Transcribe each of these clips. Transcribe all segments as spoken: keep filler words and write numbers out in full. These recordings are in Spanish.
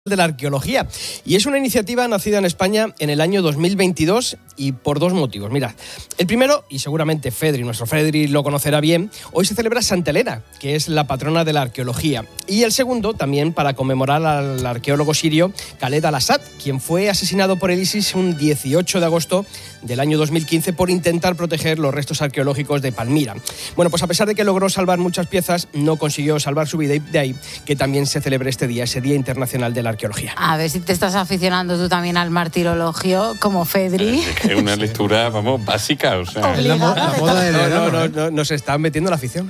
de la arqueología, y es una iniciativa nacida en España en el año dos mil veintidós y por dos motivos. Mirad, el primero, y seguramente Fedri, nuestro Fedri lo conocerá bien, hoy se celebra Santa Elena, que es la patrona de la arqueología, y el segundo también para conmemorar al arqueólogo sirio Khaled al-Assad, quien fue asesinado por el ISIS un dieciocho de agosto del año dos mil quince por intentar proteger los restos arqueológicos de Palmira. Bueno, pues a pesar de que logró salvar muchas piezas, no consiguió salvar su vida, y de ahí que también se celebre este día, ese Día Internacional de la Arqueología. A ver si te estás aficionando tú también al martirologio, como Fedri. Es una lectura, vamos, básica, o sea... Es la, mo- la moda de no, no, no, no, nos está metiendo la afición.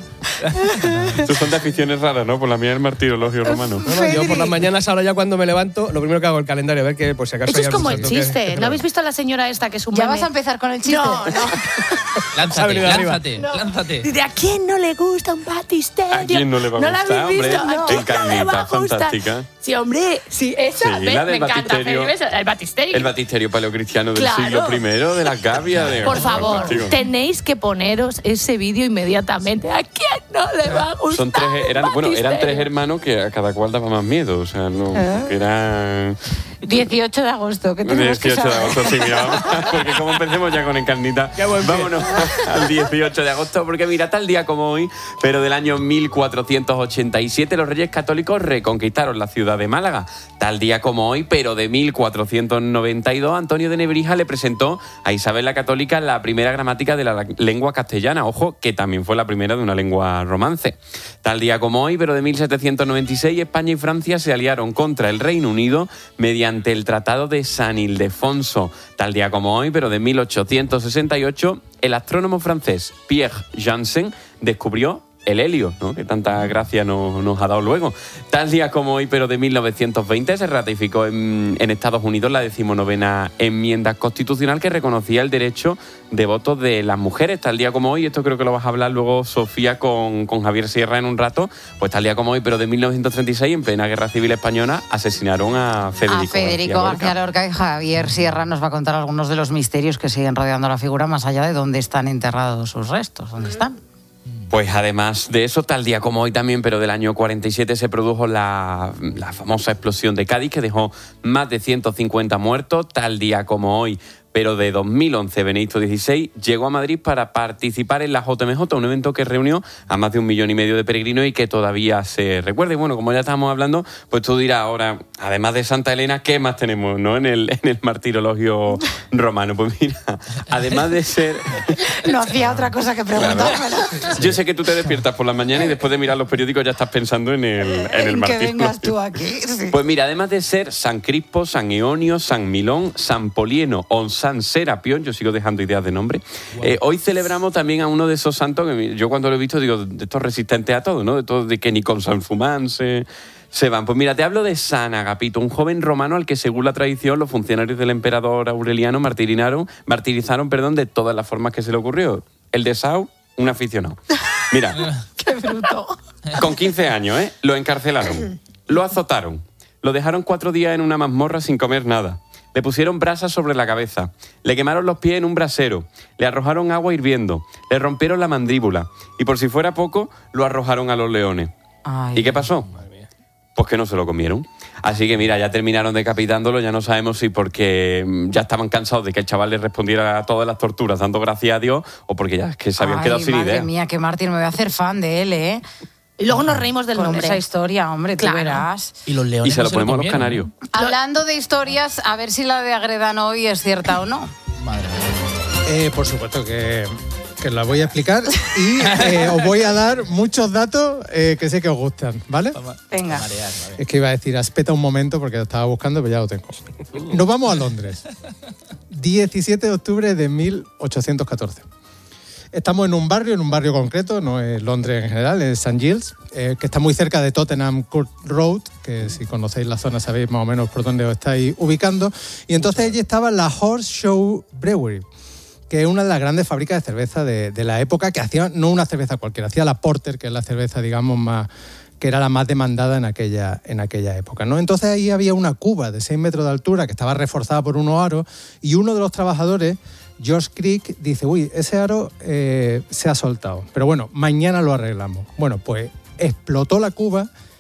Tú son de aficiones raras, ¿no? Por la mía es el martirologio romano. No, no, yo por las mañanas, ahora ya cuando me levanto, lo primero que hago es el calendario, a ver que, por si acaso... Eso es como el chiste. Que... ¿No habéis visto a la señora esta que es un ¿Ya meme? vas a empezar con el chiste? No, no. Lánzate, lánzate, No. lánzate. ¿De a quién no le gusta un batisterio? ¿A quién no le va a ¿No gustar, la habéis hombre? visto? ¿A quién En carnita, no le va a gustar? fantástica. Sí, hombre, sí, esa, Sí, ¿ves? la del Me encanta. batisterio. ¿Ves? El batisterio. El batisterio paleocristiano del Claro. siglo primero, de las gavias. De... Por favor, Fantástico. tenéis que poneros ese vídeo inmediatamente. ¿A quién no le va a gustar? Son tres, eran, un bueno, eran tres batisterio? hermanos que a cada cual daba más miedo, o sea, no, ¿Eh? que eran... dieciocho de agosto, ¿qué tenemos que dieciocho de saber? agosto, sí, mira, vamos, porque como empecemos ya con Encarnita, vámonos al dieciocho de agosto, porque mira, tal día como hoy, pero del año mil cuatrocientos ochenta y siete, los Reyes Católicos reconquistaron la ciudad de Málaga. Tal día como hoy, pero de mil cuatrocientos noventa y dos, Antonio de Nebrija le presentó a Isabel la Católica la primera gramática de la lengua castellana, ojo, que también fue la primera de una lengua romance. Tal día como hoy, pero de mil setecientos noventa y seis, España y Francia se aliaron contra el Reino Unido mediante el Tratado de San Ildefonso. Tal día como hoy, pero de mil ochocientos sesenta y ocho, el astrónomo francés Pierre Janssen descubrió el helio, ¿no? Que tanta gracia nos, nos ha dado luego. Tal día como hoy, pero de mil novecientos veinte, se ratificó en, en Estados Unidos la decimonovena enmienda constitucional que reconocía el derecho de voto de las mujeres. Tal día como hoy, esto creo que lo vas a hablar luego, Sofía, con, con Javier Sierra en un rato, pues tal día como hoy, pero de mil novecientos treinta y seis, en plena Guerra Civil Española, asesinaron a Federico, a Federico García Lorca. Y Javier Sierra nos va a contar algunos de los misterios que siguen rodeando a la figura, más allá de dónde están enterrados sus restos, dónde están. Pues además de eso, tal día como hoy también, pero del año cuarenta y siete, se produjo la, la famosa explosión de Cádiz, que dejó más de ciento cincuenta muertos. Tal día como hoy, pero de dos mil once, Benedicto dieciséis llegó a Madrid para participar en la J M J, un evento que reunió a más de un millón y medio de peregrinos y que todavía se recuerda. Y bueno, como ya estábamos hablando, pues tú dirás ahora, además de Santa Elena, ¿qué más tenemos, no, en el, en el martirologio romano? Pues mira, además de ser... No hacía otra cosa que preguntármelo. Yo sé que tú te despiertas por la mañana y después de mirar los periódicos ya estás pensando en el, en el que martirologio. vengas tú aquí. Sí. Pues mira, además de ser San Crispo, San Eonio, San Milón, San Polieno o San Serapión, yo sigo dejando ideas de nombre, wow. eh, hoy celebramos también a uno de esos santos que yo cuando lo he visto digo, de estos resistentes a todo, ¿no? De todo, de que ni con San Fumán se, se van. Pues mira, te hablo de San Agapito, un joven romano al que según la tradición los funcionarios del emperador Aureliano martirizaron, martirizaron perdón, de todas las formas que se le ocurrió. El de Sau, un aficionado. Mira, ¡qué bruto! Con quince años, ¿eh? Lo encarcelaron, lo azotaron, lo dejaron cuatro días en una mazmorra sin comer nada. Le pusieron brasas sobre la cabeza, le quemaron los pies en un brasero, le arrojaron agua hirviendo, le rompieron la mandíbula y por si fuera poco, lo arrojaron a los leones. Ay. ¿Y qué pasó? Pues que no se lo comieron. Así que mira, ya terminaron decapitándolo, ya no sabemos si porque ya estaban cansados de que el chaval les respondiera a todas las torturas dando gracias a Dios o porque ya es que se habían Ay, quedado sin madre idea. Madre mía, qué mártir, me voy a hacer fan de él, ¿eh? Y luego nos reímos del Con nombre. esa historia, hombre, tú Claro. verás. Y los leones Y se no lo ponemos a los comieron, canarios. ¿no? Hablando de historias, a ver si la de Agredano hoy es cierta o no. Madre mía. Eh, por supuesto que, que la voy a explicar y eh, os voy a dar muchos datos eh, que sé que os gustan, ¿vale? Venga. Marear, vale. Es que iba a decir, espeta un momento porque lo estaba buscando, pero ya lo tengo. Nos vamos a Londres. diecisiete de octubre de mil ochocientos catorce. Estamos en un barrio, en un barrio concreto, no es Londres en general, es Saint Giles, eh, que está muy cerca de Tottenham Court Road, que si conocéis la zona sabéis más o menos por dónde os estáis ubicando. Y entonces allí estaba la Horse Show Brewery, que es una de las grandes fábricas de cerveza de, de la época, que hacía no una cerveza cualquiera, hacía la Porter, que es la cerveza, digamos, más que era la más demandada en aquella, en aquella época, ¿no? Entonces ahí había una cuba de seis metros de altura que estaba reforzada por unos aros y uno de los trabajadores, George Crick, dice, uy, ese aro eh, se ha soltado, pero bueno, mañana lo arreglamos. Bueno, pues explotó la cuba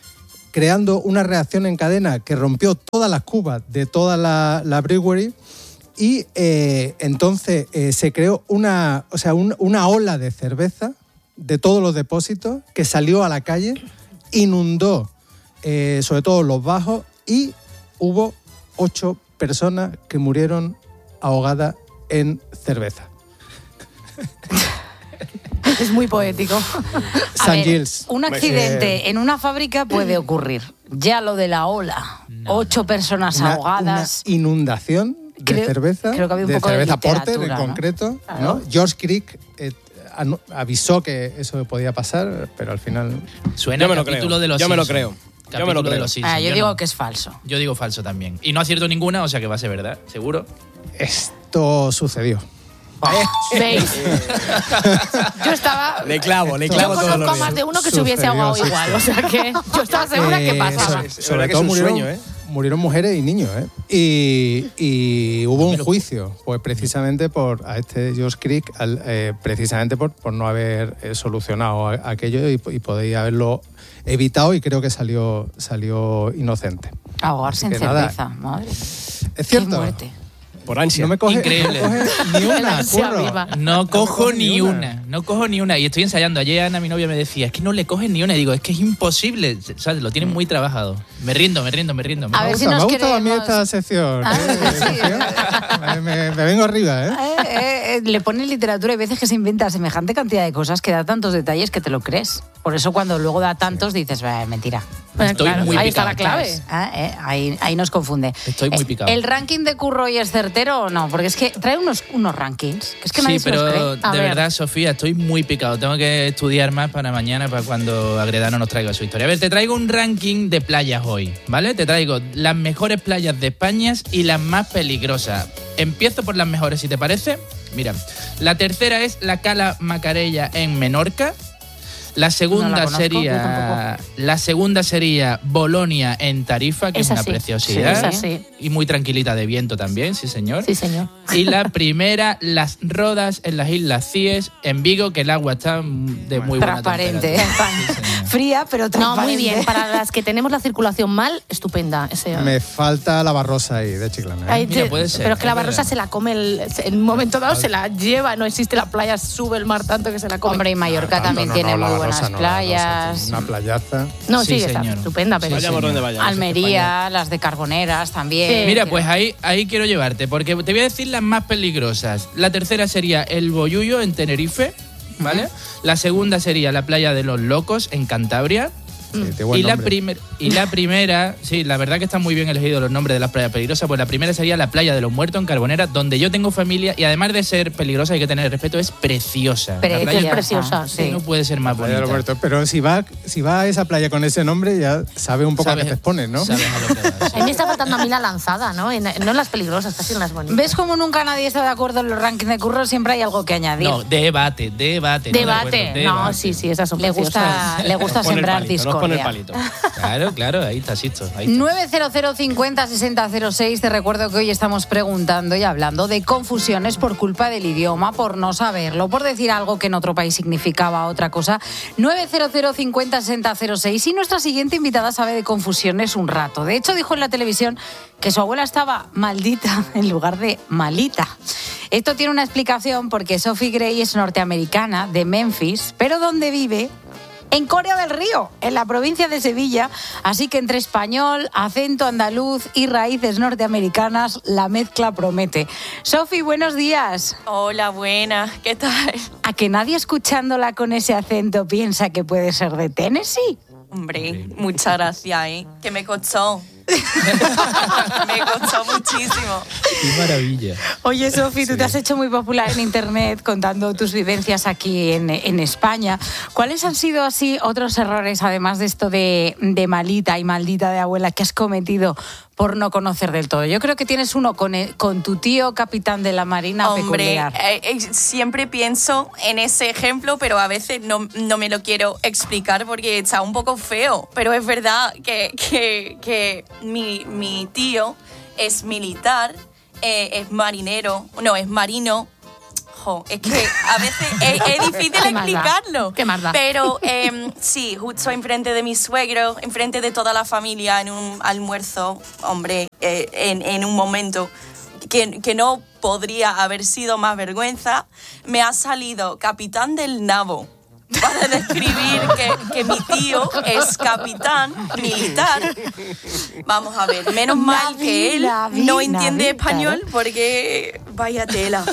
creando una reacción en cadena que rompió todas las cubas de toda la, la brewery y eh, entonces eh, se creó una, o sea, un, una ola de cerveza de todos los depósitos que salió a la calle, inundó eh, sobre todo los bajos y hubo ocho personas que murieron ahogadas en cerveza. Es muy poético. A San ver, Gilles. un accidente en una fábrica puede ocurrir. Ya lo de la ola, No, ocho personas Una, ahogadas. una inundación de Creo- cerveza, creo que había un de poco de cerveza Porter en literatura, ¿no? concreto, Claro. ¿no? George Creek eh, anu- avisó que eso podía pasar, pero al final Suena Yo me lo capítulo creo. de los Yo me lo Simpsons. creo. Yo me lo Capítulo de creo. los Simpsons. Ah, yo, Yo digo no. que es falso. Yo digo falso también. Y no acierto ninguna, o sea que va a ser verdad, seguro. esto sucedió. ¿Veis? Yo estaba... Le clavo, le Yo clavo todos conozco los a más días. de uno que se Sucedió, hubiese ahogado sí, igual. sí. O sea que yo estaba segura que Eh, pasaba. sobre- Es sobre verdad que todo es un murieron, sueño, ¿eh? murieron mujeres y niños, ¿eh? Y, y hubo un juicio, pues precisamente por a este George Creek, al- eh, precisamente por, por no haber eh, solucionado a- aquello y, y podía haberlo evitado y creo que salió, salió inocente. Ahogarse en Así que nada. cerveza, madre. Es Qué cierto. muerte. Por ansia. No me coge, Increíble. no me coge ni La una, ansia curro. viva. No cojo coge ni ni una. una. no cojo ni una. Y estoy ensayando. Ayer Ana, mi novia, me decía, es que no le coges ni una. Y digo, es que es imposible. ¿Sabes? Lo tienen muy trabajado. Me rindo, me rindo, me rindo. me A Me ver gusta, si nos me ha gustado a mí queremos- esta sección. Ah, ¿eh? sí. me, me- me vengo arriba, ¿eh? Eh, eh, eh, le pone literatura y veces que se inventa semejante cantidad de cosas que da tantos detalles que te lo crees. Por eso cuando luego da tantos dices, "Bah, mentira". Bueno, Estoy claro, muy ahí está la picado. clave. Ah, eh, ahí, ahí nos confunde. Estoy muy Eh, picado. ¿El ranking de Curro y es certero o no? Porque es que trae unos, unos rankings. Que es que nadie Sí, se los pero cree. A de ver. verdad, Sofía, estoy muy picado. Tengo que estudiar más para mañana, para cuando Agredano nos traiga su historia. A ver, te traigo un ranking de playas hoy, ¿vale? Te traigo las mejores playas de España y las más peligrosas. Empiezo por las mejores, si te parece. Mira, la tercera es la Cala Macarella en Menorca. La segunda No la conozco, yo sería la segunda sería Bolonia en Tarifa, que Esa es una sí. preciosidad. Sí, esa sí. Y muy tranquilita de viento también, sí señor. Sí, señor. Y la primera, Las Rodas en las Islas Cíes, en Vigo, que el agua está de muy buena Transparente. temperatura. Sí, señor. Fría, pero No, transparente. muy bien. Para las que tenemos la circulación mal, estupenda. Ese, Me falta la barrosa ahí de Chiclana. ¿eh? Ahí Mira, te- puede ser, pero es que la es barrosa verdad. se la come el, en un momento dado, se la lleva, no existe la playa, sube el mar tanto que se la come. Hombre, y Mallorca Tanto, también no, tiene no, la muy Barrosa buenas no, la playas. Barrosa, una playaza. no, sí, Sí, está señor. estupenda, pero Vayamos sí. donde vayamos. Almería, las de Carboneras también. Sí. Mira, pues ahí, ahí quiero llevarte, porque te voy a decir las más peligrosas. La tercera sería el Boyullo en Tenerife, ¿vale? La segunda sería la playa de los Locos en Cantabria. Sí, de buen Y la, nombre. primer- y la primera, sí, la verdad que están muy bien elegidos los nombres de las playas peligrosas, pues la primera sería la playa de los Muertos en Carbonera, donde yo tengo familia y además de ser peligrosa, hay que tener respeto, es preciosa. La Preciosa, playa Es preciosa, sí. no puede ser más Playa de los bonita. Muertos. Pero si va, si va a esa playa con ese nombre, ya sabe un poco a Sabes- qué te expones, ¿no? Sabes a lo que vas. A mí me está faltando a mí la lanzada, ¿no? En- no en las peligrosas, casi en las bonitas. ¿Ves cómo nunca nadie está de acuerdo en los rankings de Curro? Siempre hay algo que añadir. No, debate, debate. no de acuerdo, Debate. No, debate. sí, sí, esas son le preciosas. gusta, le gusta Nos pone el sembrar palito, nos pone el discordia. palito. Claro, claro, ahí está, Sisto. Ahí está. nueve cero cero cincuenta sesenta cero seis. Te recuerdo que hoy estamos preguntando y hablando de confusiones por culpa del idioma, por no saberlo, por decir algo que en otro país significaba otra cosa. nueve cero cero cincuenta sesenta cero seis. Y nuestra siguiente invitada sabe de confusiones un rato. De hecho, dijo en la televisión que su abuela estaba maldita en lugar de malita. Esto tiene una explicación porque Sophie Gray es norteamericana de Memphis, pero donde vive en Corea del Río, en la provincia de Sevilla. Así que entre español, acento andaluz y raíces norteamericanas, la mezcla promete. Sofi, buenos días. Hola, buenas, ¿qué tal? ¿A que nadie escuchándola con ese acento piensa que puede ser de Tennessee? Hombre, muchas gracias, ¿eh? Que me costó. Me costó muchísimo. Qué maravilla. Oye, Sofi, tú te has hecho muy popular en Internet contando tus vivencias aquí en, en España. ¿Cuáles han sido así otros errores, además de esto de, de malita y maldita de abuela, que has cometido por no conocer del todo? Yo creo que tienes uno con, el- con tu tío capitán de la Marina Hombre, peculiar. eh, eh, siempre pienso en ese ejemplo, pero a veces no, no me lo quiero explicar porque está un poco feo. Pero es verdad que, que, que mi, mi tío es militar, eh, es marinero, no, es marino. Jo, es que a veces es, es difícil ¿Qué más da? explicarlo. ¿Qué más da? Pero eh, sí, justo enfrente de mi suegro, enfrente de toda la familia, en un almuerzo, hombre, eh, en, en un momento que, que no podría haber sido más vergüenza, me ha salido capitán del nabo para describir que, que mi tío es capitán militar. Vamos a ver, menos mal que él Navi, no entiende Navi, español claro. porque vaya tela.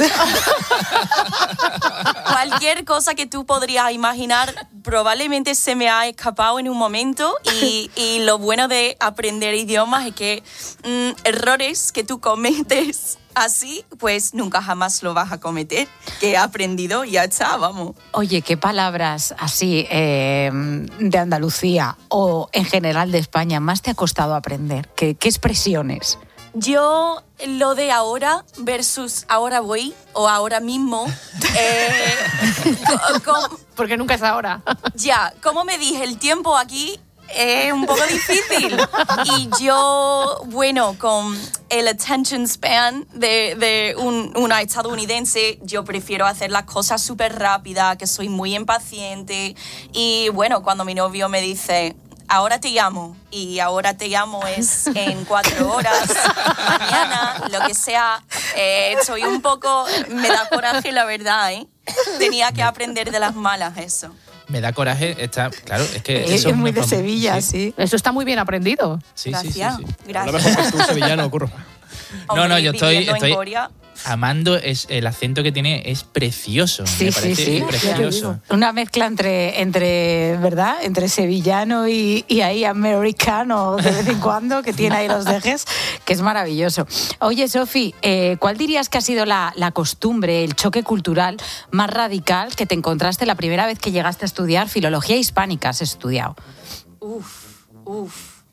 Cualquier cosa que tú podrías imaginar probablemente se me ha escapado en un momento y, y lo bueno de aprender idiomas es que mm, errores que tú cometes así, pues nunca jamás lo vas a cometer, que he aprendido y ya está, vamos. Oye, ¿qué palabras así eh, de Andalucía o en general de España más te ha costado aprender? ¿Qué, qué expresiones? Yo lo de ahora versus ahora voy o ahora mismo, eh, co- co- Porque nunca es ahora. ya, como me dije, el tiempo aquí es un poco difícil. Y yo, bueno, con el attention span de, de un, una estadounidense, yo prefiero hacer las cosas súper rápidas, que soy muy impaciente. Y bueno, cuando mi novio me dice, ahora te llamo, y ahora te llamo es en cuatro horas, mañana, lo que sea, eh, soy un poco, me da coraje la verdad, ¿eh? Tenía que aprender de las malas eso. Me da coraje, está, claro, es que Es, eso es muy me de fam- Sevilla, sí. sí. Eso está muy bien aprendido. Sí, sí, Gracias, sí, sí. Lo gracias. mejor que tú, sevillano, curro. No, no, yo estoy- viviendo en estoy- Corea. Amando es el acento que tiene, es precioso. Sí, me sí, parece sí. precioso. Una mezcla entre, entre ¿verdad? Entre sevillano y, y ahí americano de vez en cuando, que tiene ahí los dejes, que es maravilloso. Oye, Sofi, eh, ¿cuál dirías que ha sido la, la costumbre, el choque cultural más radical que te encontraste la primera vez que llegaste a estudiar filología hispánica? Has estudiado. Uf, uf.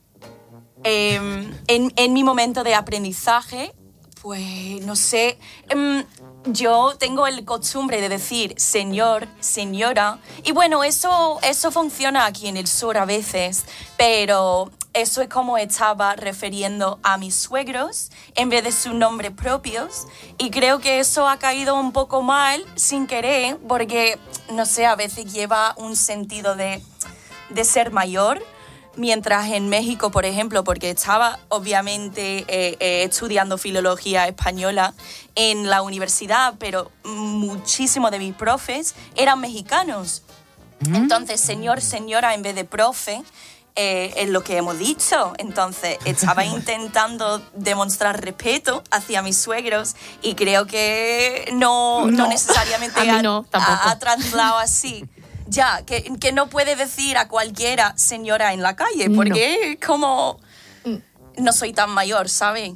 Eh, en, en mi momento de aprendizaje, pues no sé, em, yo tengo el costumbre de decir señor, señora, y bueno, eso, eso funciona aquí en el sur a veces, pero eso es como estaba refiriendo a mis suegros en vez de sus nombres propios, y creo que eso ha caído un poco mal sin querer, porque, no sé, a veces lleva un sentido de, de ser mayor. Mientras en México, por ejemplo, porque estaba obviamente eh, eh, estudiando filología española en la universidad, pero muchísimos de mis profes eran mexicanos. Mm. Entonces, señor, señora, en vez de profe, eh, es lo que hemos dicho. Entonces, estaba intentando demostrar respeto hacia mis suegros y creo que no, no, No, necesariamente a mí ha, no, tampoco. ha, ha trasladado así. Ya, que, que no puede decir a cualquiera señora en la calle, porque es como... No soy tan mayor, ¿sabes?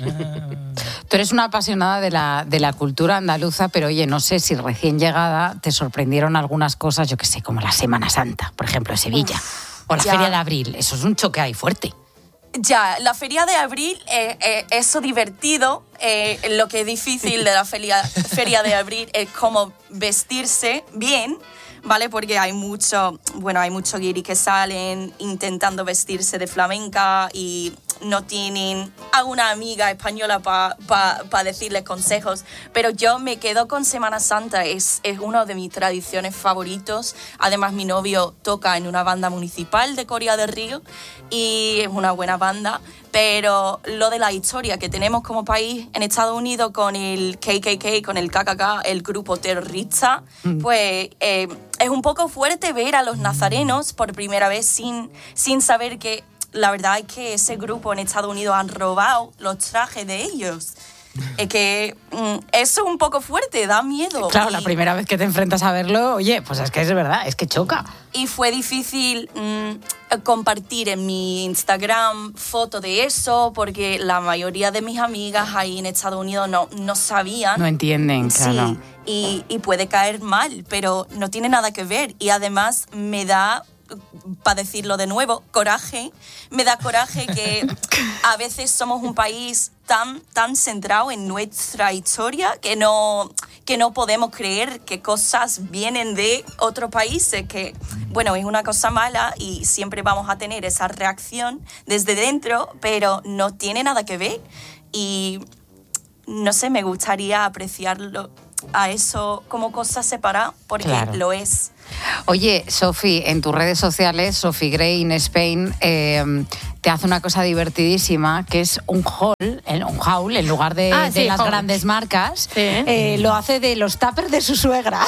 Tú eres una apasionada de la, de la cultura andaluza, pero oye, no sé si recién llegada te sorprendieron algunas cosas, yo qué sé, como la Semana Santa, por ejemplo, en Sevilla, Uf, o la ya. Feria de Abril. Eso es un choque ahí fuerte. Ya, la feria de abril, eh, eh, eso divertido. Eh, lo que es difícil de la feria, feria de abril es como vestirse bien, ¿vale? Porque hay mucho, bueno, hay muchos guiris que salen intentando vestirse de flamenca y no tienen a una amiga española para pa, pa decirles consejos. Pero yo me quedo con Semana Santa, es, es uno de mis tradiciones favoritos. Además, mi novio toca en una banda municipal de Coria del Río y es una buena banda. Pero lo de la historia que tenemos como país en Estados Unidos con el K K K, con el K K K, el grupo terrorista, mm. pues eh, es un poco fuerte ver a los nazarenos por primera vez sin, sin saber que la verdad es que ese grupo en Estados Unidos han robado los trajes de ellos. Es que mm, eso es un poco fuerte, da miedo. Claro, y, la primera vez que te enfrentas a verlo, oye, pues es que es verdad, es que choca. Y fue difícil mm, compartir en mi Instagram foto de eso, porque la mayoría de mis amigas ahí en Estados Unidos no, no sabían. No entienden, claro. Sí, y, y puede caer mal, pero no tiene nada que ver. Y además me da, para decirlo de nuevo, coraje. Me da coraje que a veces somos un país tan, tan centrado en nuestra historia que no, que no podemos creer que cosas vienen de otros países, que, bueno, es una cosa mala y siempre vamos a tener esa reacción desde dentro, pero no tiene nada que ver. Y no sé, me gustaría apreciarlo a eso como cosas separadas, porque Claro. lo es. Oye, Sofi, en tus redes sociales, Sofi Gray in Spain eh, te hace una cosa divertidísima, que es un haul, un haul en lugar de, Ah, de sí, las haul. grandes marcas, Sí. eh, lo hace de los tuppers de su suegra.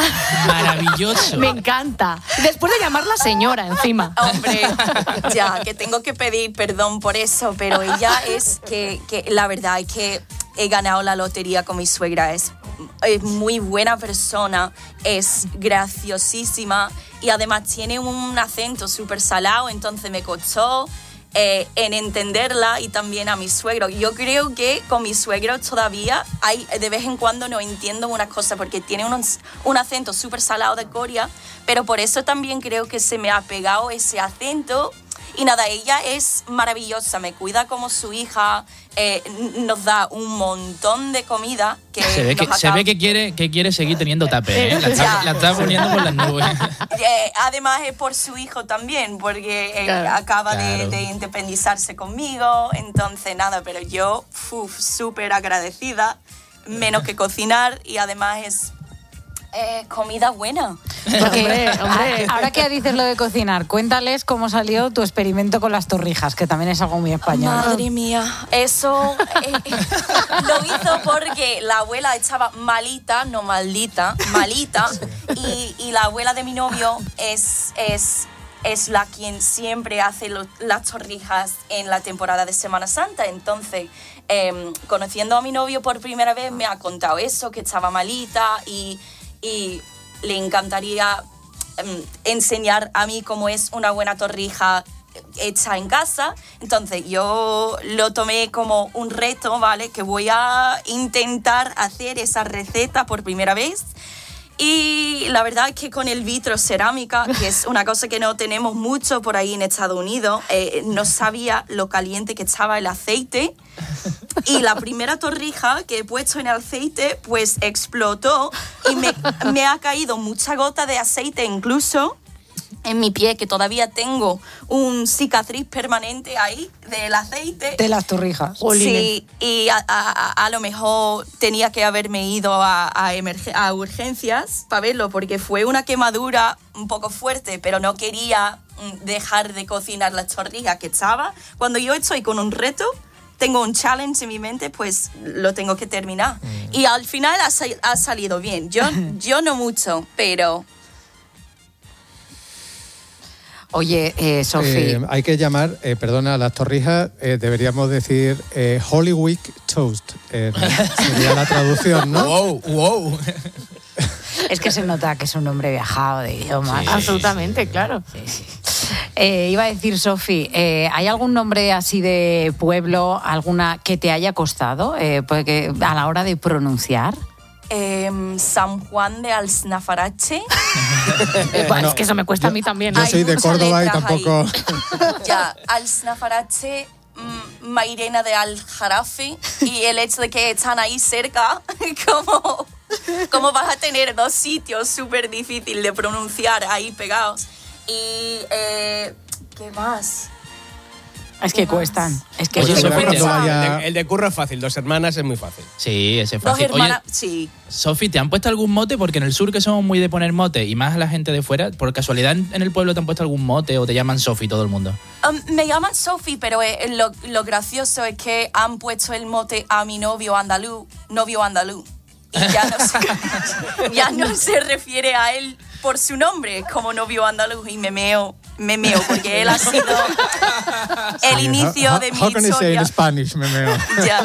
Maravilloso. Me encanta. Después de llamarla señora encima. Hombre, ya, que tengo que pedir perdón por eso, pero ella es que, que la verdad es que he ganado la lotería con mi suegra. Es, es muy buena persona, es graciosísima y además tiene un acento súper salado, entonces me costó eh, en entenderla y también a mi suegro. Yo creo que con mi suegro todavía hay, de vez en cuando no entiendo unas cosas porque tiene un, un acento súper salado de Corea, pero por eso también creo que se me ha pegado ese acento. Y nada, ella es maravillosa, me cuida como su hija, eh, nos da un montón de comida que Se ve que, nos se acaba- ve que quiere que quiere seguir teniendo tape, ¿eh? La está, Ya. la está poniendo por las nubes. Eh, además es por su hijo también, porque eh, Claro. acaba de, Claro. de independizarse conmigo, entonces nada, pero yo súper agradecida, menos que cocinar y además es eh, comida buena. Porque Hombre, hombre. a- ahora que dices lo de cocinar, cuéntales cómo salió tu experimento con las torrijas, que también es algo muy español. Madre mía, eso eh, eh, lo hizo porque la abuela estaba malita, no maldita, malita, y, y la abuela de mi novio es, es, es la quien siempre hace lo- las torrijas en la temporada de Semana Santa. Entonces, eh, conociendo a mi novio por primera vez, me ha contado eso, que estaba malita y, y le encantaría em, enseñar a mí cómo es una buena torrija hecha en casa. Entonces yo lo tomé como un reto, ¿vale? Que voy a intentar hacer esa receta por primera vez. Y la verdad es que con el vitro cerámica, que es una cosa que no tenemos mucho por ahí en Estados Unidos, eh, no sabía lo caliente que estaba el aceite. Y la primera torrija que he puesto en el aceite, pues explotó y me, me ha caído mucha gota de aceite incluso en mi pie, que todavía tengo un cicatriz permanente ahí del aceite. De las torrijas. Sí, y a, a- a lo mejor tenía que haberme ido a, a, emerge- a urgencias para verlo, porque fue una quemadura un poco fuerte, pero no quería mm, dejar de cocinar las torrijas que estaba. Cuando yo estoy con un reto, tengo un challenge en mi mente, pues lo tengo que terminar. Y al final ha, sa- ha salido bien. Yo, yo no mucho, pero... Oye, eh, Sofi, Eh, hay que llamar, eh, perdona, a las torrijas, eh, deberíamos decir eh, Holy Week Toast. Eh, sería la traducción, ¿no? Wow, wow. es que se nota que es un hombre viajado de idiomas. Sí. Absolutamente, claro. Eh, iba a decir, Sofi, eh, ¿hay algún nombre así de pueblo, alguna que te haya costado eh, porque a la hora de pronunciar? em, San Juan de Alsnafarache. Eh, Bueno, es que eso me cuesta a mí también. Yo Hay soy de muchas Córdoba y letras tampoco... Ya, Alsnafarache, mm, Mairena de Aljarafe, y el hecho de que están ahí cerca, como, como vas a tener dos sitios súper difíciles de pronunciar ahí pegados. Y, eh, ¿qué más? Es que ¿Qué más? cuestan. Es que Oye, eso Sofi, es te- cuando pesado. vaya- El de, el de Curro es fácil, dos hermanas es muy fácil. Sí, ese es Dos fácil. hermanas, Oye, sí. Sofi, ¿te han puesto algún mote? Porque en el sur, que somos muy de poner mote, y más a la gente de fuera, ¿por casualidad en en el pueblo te han puesto algún mote o te llaman Sofi todo el mundo? Um, me llaman Sophie, pero eh, lo, lo gracioso es que han puesto el mote a mi novio andaluz, novio andaluz. Y ya no, se, ya no se refiere a él por su nombre como novio andaluz, y me meo, me meo, porque él ha sido el Sí, inicio how- de mi how can I say in historia. Spanish, me meo? Ya,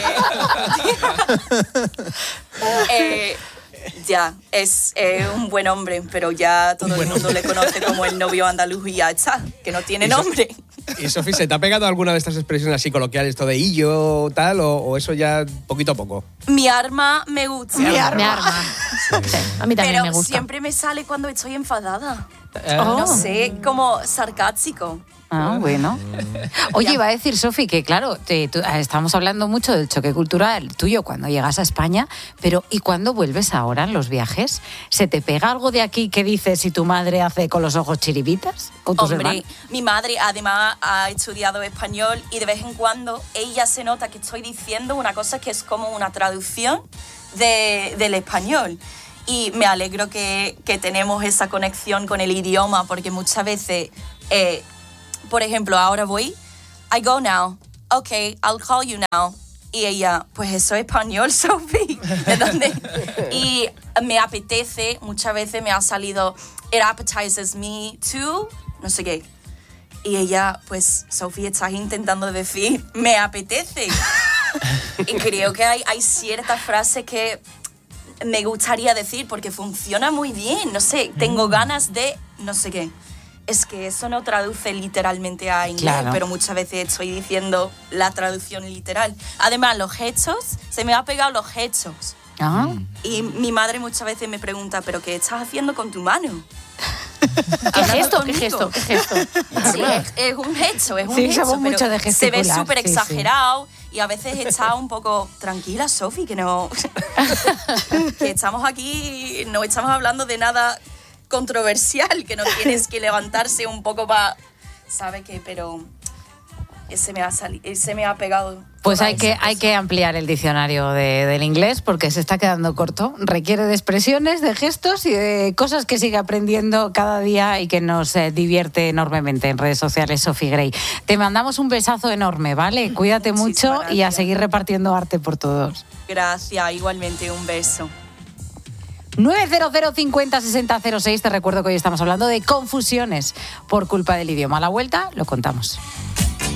eh, eh, ya, es eh, un buen hombre, pero ya todo el mundo le conoce como el novio andaluz y ya está, que no tiene Y so- nombre. Y Sofi, ¿se te ha pegado alguna de estas expresiones así coloquiales, esto de illo, tal, o, o eso ya poquito a poco? Mi arma me gusta. Mi arma. Sí, a mí también Pero me gusta. siempre me sale cuando estoy enfadada. Eh, No sé, como sarcástico. Ah, bueno. Oye, iba a decir, Sofi, que claro, te, tú, estamos hablando mucho del choque cultural tuyo cuando llegas a España, pero ¿y cuando vuelves ahora en los viajes? ¿Se te pega algo de aquí que dices si tu madre hace con los ojos chiribitas? ¿Con tus Hombre, hermanos? mi madre además ha estudiado español y de vez en cuando ella se nota que estoy diciendo una cosa que es como una traducción de, del español. Y me alegro que, que tenemos esa conexión con el idioma, porque muchas veces... Eh, Por ejemplo, ahora voy, I go now, okay, I'll call you now. Y ella, pues eso es español, Sophie. ¿De dónde? Y me apetece, muchas veces me ha salido, it appetizes me too, no sé qué. Y ella, pues, Sophie, estás intentando decir, me apetece. Y creo que hay, hay ciertas frases que me gustaría decir porque funciona muy bien, no sé, tengo ganas de no sé qué. Es que eso no traduce literalmente a inglés, claro. Pero muchas veces estoy diciendo la traducción literal. Además, los gestos, se me han pegado los gestos. Ah. Y mi madre muchas veces me pregunta, ¿pero qué estás haciendo con tu mano? ¿Qué gesto? ¿Qué gesto? ¿Qué gesto? Sí, es, es un gesto, es un sí, gesto, somos pero mucho de gesticular, se ve súper sí, exagerado sí. Y a veces está un poco, tranquila, Sofi, que no... que estamos aquí, no estamos hablando de nada... controversial, que no tienes que levantarse un poco para... ¿Sabe qué? Pero ese me ha, sali- ese me ha pegado... Pues hay que, hay que ampliar el diccionario de, del inglés porque se está quedando corto. Requiere de expresiones, de gestos y de cosas que sigue aprendiendo cada día y que nos eh, divierte enormemente en redes sociales, Sophie Gray. Te mandamos un besazo enorme, ¿vale? Cuídate mucho gracias. Y a seguir repartiendo arte por todos. Gracias, igualmente un beso. nueve cero cero cincuenta sesenta cero seis. Te recuerdo que hoy estamos hablando de confusiones por culpa del idioma. A la vuelta lo contamos.